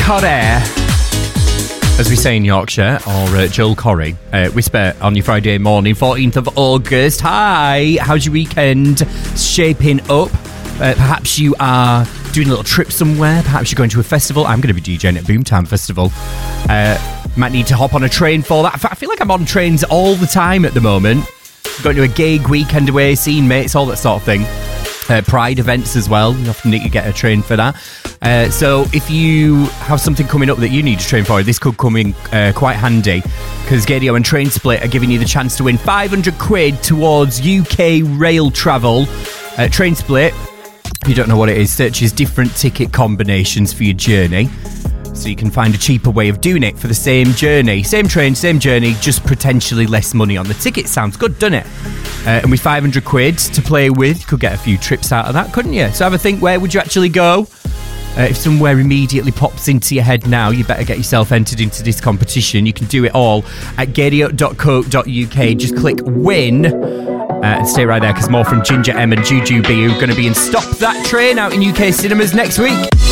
Corrie, as we say in Yorkshire, or Joel Corrie. Whisper on your Friday morning, 14th of August. Hi, how's your weekend shaping up? Perhaps you are doing a little trip somewhere. Perhaps you're going to a festival. I'm going to be DJing at Boomtown Festival. Might need to hop on a train for that. I feel like I'm on trains all the time at the moment. Going to a gig, weekend away, seeing mates, all that sort of thing. Pride events as well. You often need to get a train for that. So if you have something coming up that you need to train for, this could come in quite handy, because Gadio and Train Split are giving you the chance to win 500 quid towards UK rail travel. Train Split, if you don't know what it is, searches different ticket combinations for your journey, so you can find a cheaper way of doing it for the same journey. Same train, same journey, just potentially less money on the ticket. Sounds good, doesn't it? And with 500 quid to play with, you could get a few trips out of that, couldn't you? So have a think, where would you actually go? If somewhere immediately pops into your head now, you better get yourself entered into this competition. You can do it all at gadio.co.uk. Just click win and stay right there, because more from Ginger M and Juju B, who are going to be in Stop That Train out in UK cinemas next week.